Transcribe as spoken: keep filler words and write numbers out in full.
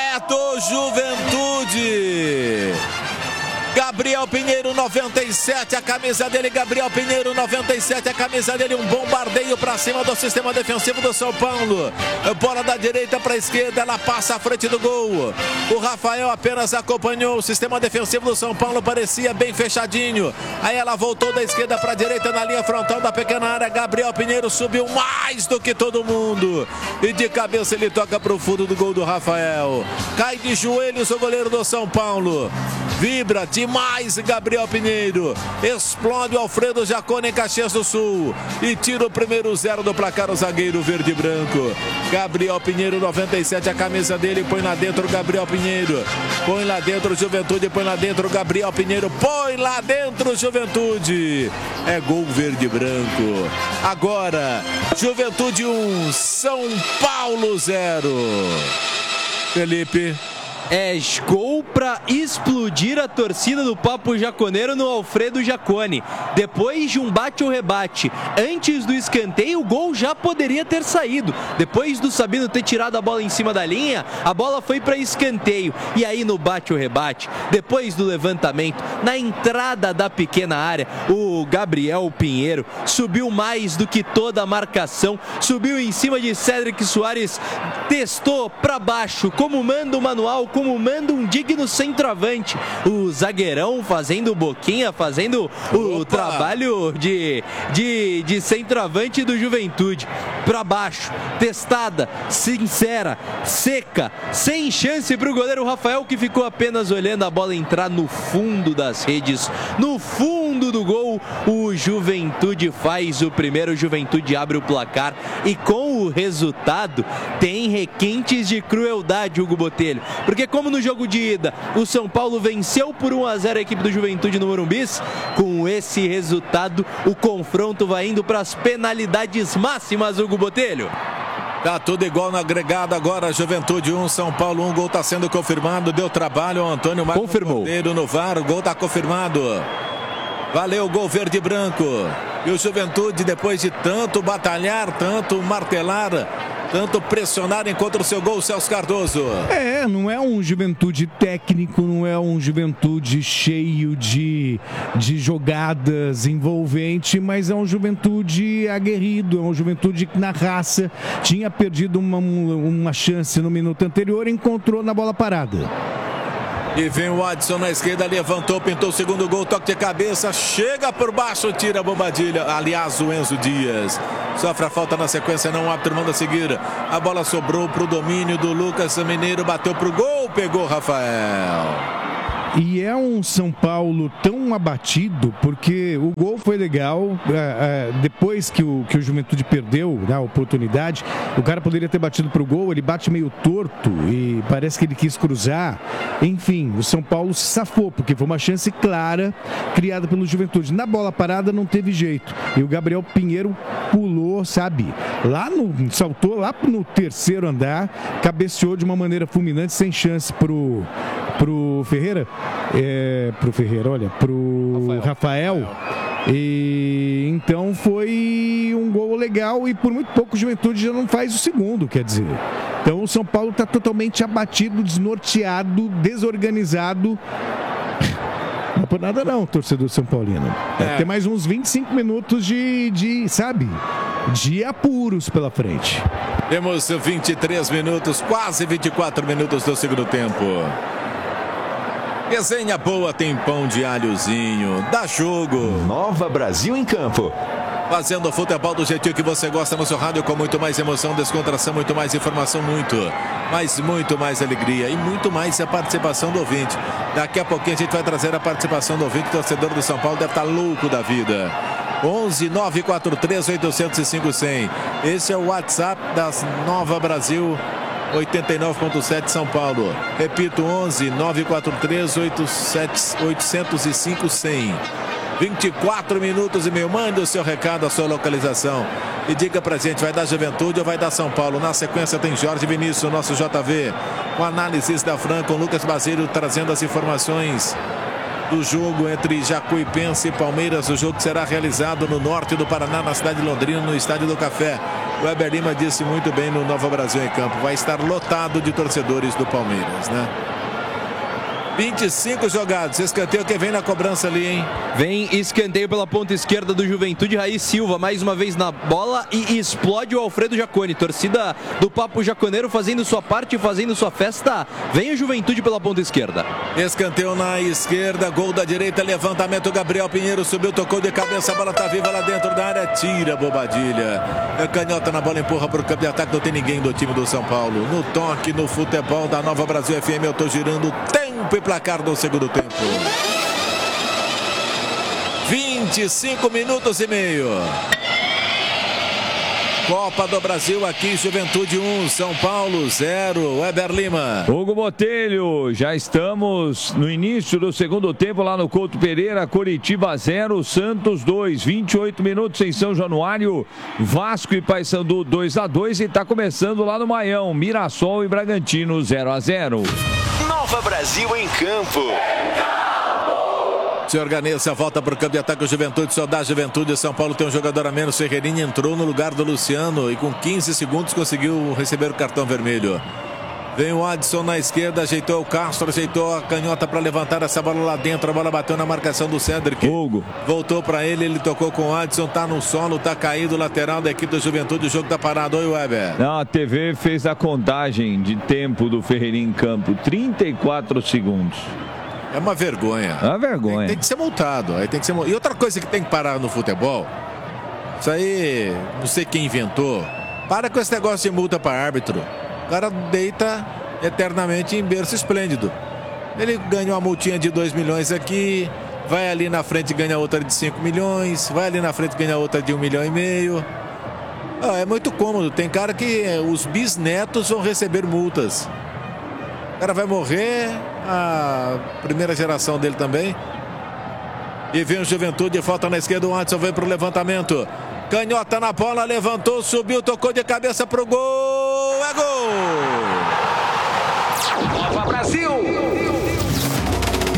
é do Juventude. Gabriel Pinheiro, noventa e sete, a camisa dele, Gabriel Pinheiro, noventa e sete, a camisa dele, um bombardeio para cima do sistema defensivo do São Paulo. Bola da direita para a esquerda, ela passa à frente do gol. O Rafael apenas acompanhou, o sistema defensivo do São Paulo parecia bem fechadinho. Aí ela voltou da esquerda para a direita na linha frontal da pequena área. Gabriel Pinheiro subiu mais do que todo mundo. E de cabeça ele toca para o fundo do gol do Rafael. Cai de joelhos o goleiro do São Paulo. Vibra demais Gabriel Pinheiro. Explode o Alfredo Jacone em Caxias do Sul. E tira o primeiro zero do placar o zagueiro verde e branco. Gabriel Pinheiro, noventa e sete, a camisa dele. Põe lá dentro o Gabriel Pinheiro. Põe lá dentro o Juventude. Põe lá dentro o Gabriel Pinheiro. Põe lá dentro o Juventude. É gol verde e branco. Agora, Juventude um, São Paulo zero. Felipe. É gol para explodir a torcida do Papo Jaconeiro no Alfredo Jacone. Depois de um bate ou rebate, antes do escanteio, o gol já poderia ter saído. Depois do Sabino ter tirado a bola em cima da linha, a bola foi para escanteio. E aí no bate ou rebate, depois do levantamento, na entrada da pequena área, o Gabriel Pinheiro subiu mais do que toda a marcação, subiu em cima de Cédric Soares, testou para baixo, como manda o manual, como manda um digno centroavante. O zagueirão fazendo boquinha, fazendo o Opa. trabalho de, de, de centroavante do Juventude. Para baixo, testada, sincera, seca, sem chance para o goleiro Rafael, que ficou apenas olhando a bola entrar no fundo das redes, no fundo do gol. O Juventude faz o primeiro, o Juventude abre o placar e com o resultado tem requintes de crueldade, Hugo Botelho, porque como no jogo de ida o São Paulo venceu por um a zero a equipe do Juventude no Morumbis, com esse resultado o confronto vai indo para as penalidades máximas, Hugo Botelho. Tá tudo igual no agregado agora, Juventude um, São Paulo um, gol tá sendo confirmado, deu trabalho, o Antônio Marcos confirmou. Cordeiro no V A R, o gol tá confirmado. Valeu, gol verde e branco. E o Juventude, depois de tanto batalhar, tanto martelar, tanto pressionar, encontra o seu gol, Celso Cardoso. É, não é um Juventude técnico, não é um Juventude cheio de, de jogadas envolvente, mas é um Juventude aguerrido, é um Juventude que na raça tinha perdido uma, uma chance no minuto anterior e encontrou na bola parada. E vem o Adson na esquerda, levantou, pintou o segundo gol, toque de cabeça, chega por baixo, tira a bombadilha. Aliás, o Enzo Dias sofre a falta na sequência, não, o árbitro manda seguir. A bola sobrou pro domínio do Lucas Mineiro, bateu pro gol, pegou Rafael. E é um São Paulo tão abatido, porque o gol foi legal, é, é, depois que o, que o Juventude perdeu, né, a oportunidade, o cara poderia ter batido pro gol, ele bate meio torto e parece que ele quis cruzar. Enfim, o São Paulo se safou, porque foi uma chance clara criada pelo Juventude. Na bola parada não teve jeito. E o Gabriel Pinheiro pulou, sabe, lá no, saltou lá no terceiro andar, cabeceou de uma maneira fulminante, sem chance pro, pro Ferreira. É, pro Ferreira, olha, pro Rafael. Rafael. E então foi um gol legal e por muito pouco o Juventude já não faz o segundo, quer dizer. Então o São Paulo está totalmente abatido, desnorteado, desorganizado. Não é por nada não, torcedor São Paulino. Deve é. ter mais uns vinte e cinco minutos de, de, sabe, de apuros pela frente. Temos vinte e três minutos, quase vinte e quatro minutos do segundo tempo. Resenha boa, tem pão de alhozinho, dá jogo. Nova Brasil em campo. Fazendo o futebol do jeitinho que você gosta no seu rádio, com muito mais emoção, descontração, muito mais informação, muito, mas muito mais alegria e muito mais a participação do ouvinte. Daqui a pouquinho a gente vai trazer a participação do ouvinte, torcedor do São Paulo deve estar louco da vida. onze nove quatro três oito zero cinco zero zero. Esse é o WhatsApp das Nova Brasil oitenta e nove ponto sete São Paulo. Repito, onze nove quatro três oito zero cinco zero zero. vinte e quatro minutos e meio. Mande o seu recado, a sua localização e diga pra gente, vai dar Juventude ou vai dar São Paulo? Na sequência tem Jorge Vinícius, nosso J V, com análises da Fran, com Lucas Basílio trazendo as informações do jogo entre Jacuipense e Palmeiras, o jogo que será realizado no norte do Paraná, na cidade de Londrina, no Estádio do Café. O Weber Lima disse muito bem no Nova Brasil em Campo. Vai estar lotado de torcedores do Palmeiras, né? vinte e cinco jogados. Escanteio que vem na cobrança ali, hein? Vem escanteio pela ponta esquerda do Juventude. Raí Silva mais uma vez na bola e explode o Alfredo Jaconi. Torcida do Papo Jaconeiro fazendo sua parte, fazendo sua festa. Vem o Juventude pela ponta esquerda. Escanteio na esquerda, gol da direita, levantamento. Gabriel Pinheiro subiu, tocou de cabeça, a bola tá viva lá dentro da área. Tira, Bobadilha. É canhota na bola, empurra pro campo de ataque. Não tem ninguém do time do São Paulo. No toque, no futebol da Nova Brasil F M, eu tô girando tempo e placar do segundo tempo. vinte e cinco minutos e meio. Copa do Brasil aqui, Juventude um, São Paulo zero. Weber Lima. Hugo Botelho, já estamos no início do segundo tempo lá no Couto Pereira. Coritiba zero, Santos dois. vinte e oito minutos em São Januário. Vasco e Paysandu dois a dois e está começando lá no Maião. Mirassol e Bragantino zero a zero. Nova Brasil em Campo. Se organiza, volta para o campo de ataque. O Juventude, só dá Juventude. São Paulo tem um jogador a menos. Ferreirinha entrou no lugar do Luciano e com quinze segundos conseguiu receber o cartão vermelho. Vem o Adson na esquerda, ajeitou o Castro, ajeitou a canhota para levantar essa bola lá dentro. A bola bateu na marcação do Cedric. Hugo. Voltou para ele, ele tocou com o Adson, tá no solo, tá caído, lateral da equipe do Juventude. O jogo tá parado. Oi, Weber. Não, a T V fez a contagem de tempo do Ferreirinha em campo, trinta e quatro segundos. É uma vergonha. É uma vergonha. Tem, tem que ser multado. Aí tem que ser multado. E outra coisa que tem que parar no futebol, isso aí, não sei quem inventou, para com esse negócio de multa para árbitro. O cara deita eternamente em berço esplêndido. Ele ganha uma multinha de dois milhões aqui, vai ali na frente e ganha outra de cinco milhões, vai ali na frente e ganha outra de um milhão e meio. Ah, é muito cômodo. Tem cara que os bisnetos vão receber multas. O cara vai morrer, a primeira geração dele também. E vem o Juventude, falta na esquerda, o Adson vem pro levantamento. Canhota na bola, levantou, subiu, tocou de cabeça pro gol. É gol! Nova Brasil.